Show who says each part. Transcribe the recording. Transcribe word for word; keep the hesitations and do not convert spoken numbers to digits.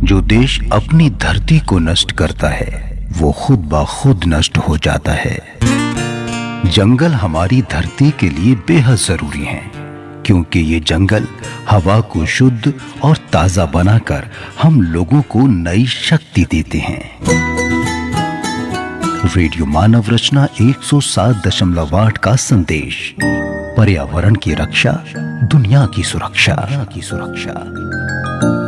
Speaker 1: जो देश अपनी धरती को नष्ट करता है वो खुद ब खुद नष्ट हो जाता है। जंगल हमारी धरती के लिए बेहद जरूरी हैं, क्योंकि ये जंगल हवा को शुद्ध और ताजा बनाकर हम लोगों को नई शक्ति देते हैं। रेडियो मानव रचना एक सौ सात दशमलव आठ का संदेश, पर्यावरण की रक्षा, दुनिया की सुरक्षा की सुरक्षा।